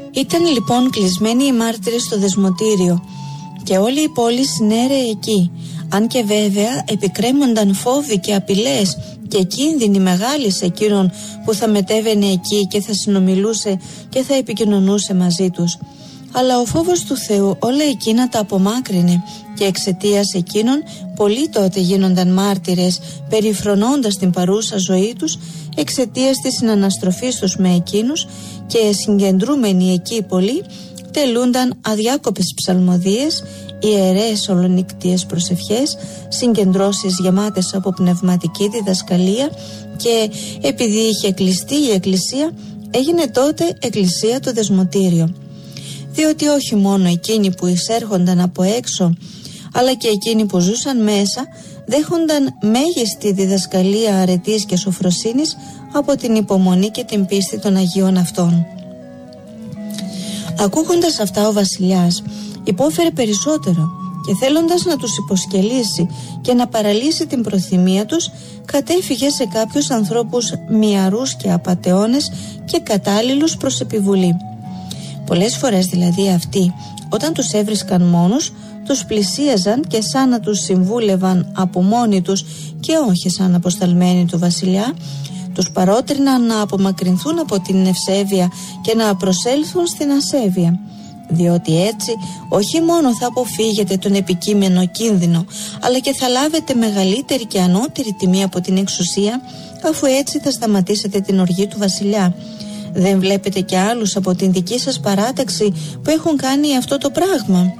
Ήταν λοιπόν κλεισμένοι οι μάρτυρες στο δεσμοτήριο και όλη η πόλη συνέρεε εκεί, αν και βέβαια επικρέμονταν φόβοι και απειλές και κίνδυνοι μεγάλοι σε εκείνον που θα μετέβαινε εκεί και θα συνομιλούσε και θα επικοινωνούσε μαζί τους. Αλλά ο φόβος του Θεού όλα εκείνα τα απομάκρυνε και εξαιτίας εκείνων πολλοί τότε γίνονταν μάρτυρες, περιφρονώντας την παρούσα ζωή τους εξαιτίας της συναναστροφής τους με εκείνους, και συγκεντρούμενοι εκεί πολλοί τελούνταν αδιάκοπες ψαλμοδίες, ιερές ολονύκτιες προσευχές, συγκεντρώσεις γεμάτες από πνευματική διδασκαλία, και επειδή είχε κλειστεί η εκκλησία, έγινε τότε εκκλησία το δεσμοτήριο. Διότι όχι μόνο εκείνοι που εισέρχονταν από έξω, αλλά και εκείνοι που ζούσαν μέσα, δέχονταν μέγιστη διδασκαλία αρετής και σοφροσύνης από την υπομονή και την πίστη των Αγίων αυτών. Ακούγοντας αυτά, ο βασιλιάς υπόφερε περισσότερο και θέλοντας να τους υποσκελίσει και να παραλύσει την προθυμία τους, κατέφυγε σε κάποιους ανθρώπους μυαρούς και απατεώνες και κατάλληλους προς επιβουλή. Πολλές φορές δηλαδή αυτοί, όταν τους έβρισκαν μόνους, τους πλησίαζαν και σαν να τους συμβούλευαν από μόνοι τους και όχι σαν αποσταλμένοι του βασιλιά, τους παρότριναν να απομακρυνθούν από την ευσέβεια και να προσέλθουν στην ασέβεια, διότι έτσι όχι μόνο θα αποφύγετε τον επικείμενο κίνδυνο, αλλά και θα λάβετε μεγαλύτερη και ανώτερη τιμή από την εξουσία, αφού έτσι θα σταματήσετε την οργή του βασιλιά. Δεν βλέπετε και άλλους από την δική σας παράταξη που έχουν κάνει αυτό το πράγμα?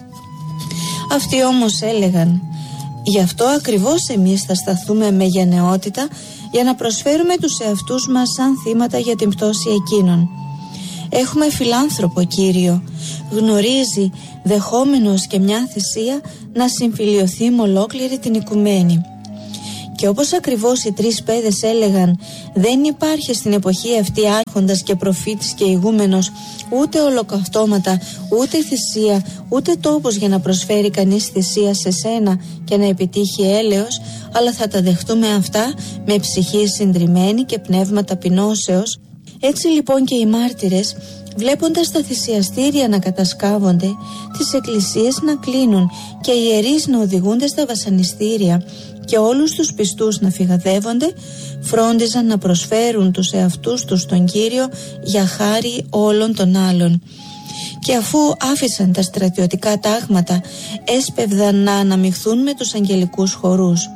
Αυτοί όμως έλεγαν: γι' αυτό ακριβώς εμείς θα σταθούμε με γενναιότητα για να προσφέρουμε τους εαυτούς μας σαν θύματα για την πτώση εκείνων. Έχουμε φιλάνθρωπο Κύριο, γνωρίζει δεχόμενος και μια θυσία να συμφιλιωθεί με ολόκληρη την οικουμένη. Και όπως ακριβώς οι τρεις παιδες έλεγαν, δεν υπάρχει στην εποχή αυτή άρχοντας και προφήτης και ηγούμενος, ούτε ολοκαυτώματα, ούτε θυσία, ούτε τόπος για να προσφέρει κανείς θυσία σε σένα και να επιτύχει έλεος, αλλά θα τα δεχτούμε αυτά με ψυχή συντριμμένη και πνεύμα ταπεινώσεως. Έτσι λοιπόν και οι μάρτυρες, βλέποντας τα θυσιαστήρια να κατασκάβονται, τις εκκλησίες να κλείνουν και οι ιερείς να οδηγούνται στα βασανιστήρια και όλους τους πιστούς να φυγαδεύονται, φρόντιζαν να προσφέρουν τους εαυτούς τους στον Κύριο για χάρη όλων των άλλων. Και αφού άφησαν τα στρατιωτικά τάγματα, έσπευδαν να αναμειχθούν με τους αγγελικούς χορούς,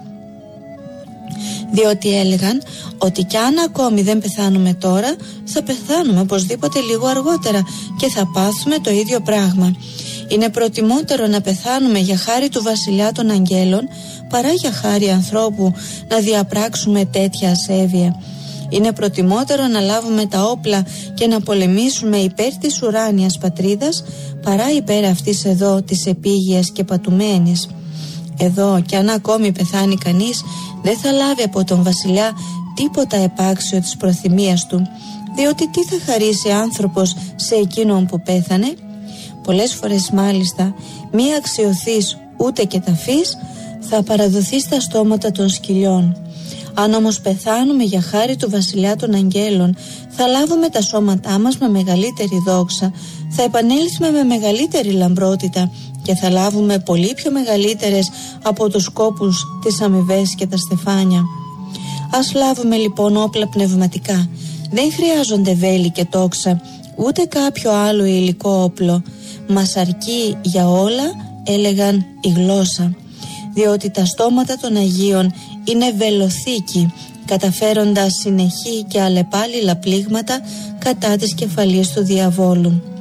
διότι έλεγαν ότι κι αν ακόμη δεν πεθάνουμε τώρα, θα πεθάνουμε οπωσδήποτε λίγο αργότερα και θα πάθουμε το ίδιο πράγμα. Είναι προτιμότερο να πεθάνουμε για χάρη του βασιλιά των αγγέλων παρά για χάρη ανθρώπου να διαπράξουμε τέτοια ασέβεια. Είναι προτιμότερο να λάβουμε τα όπλα και να πολεμήσουμε υπέρ της ουράνιας πατρίδας παρά υπέρ αυτής εδώ της επίγειας και πατουμένης. Εδώ κι αν ακόμη πεθάνει κανείς, δεν θα λάβει από τον βασιλιά τίποτα επάξιο της προθυμίας του, διότι τι θα χαρίσει άνθρωπος σε εκείνον που πέθανε? Πολλές φορές μάλιστα μη αξιωθείς ούτε και ταφής θα παραδοθεί στα στόματα των σκυλιών. Αν όμως πεθάνουμε για χάρη του βασιλιά των αγγέλων, θα λάβουμε τα σώματά μας με μεγαλύτερη δόξα, θα επανέλθουμε με μεγαλύτερη λαμπρότητα και θα λάβουμε πολύ πιο μεγαλύτερες από τους κόπους, τις αμοιβές και τα στεφάνια. Ας λάβουμε λοιπόν όπλα πνευματικά. Δεν χρειάζονται βέλη και τόξα, ούτε κάποιο άλλο υλικό όπλο. Μας αρκεί για όλα, έλεγαν, η γλώσσα, διότι τα στόματα των Αγίων είναι βελοθήκη, καταφέροντας συνεχή και αλλεπάλληλα πλήγματα κατά της κεφαλής του διαβόλου.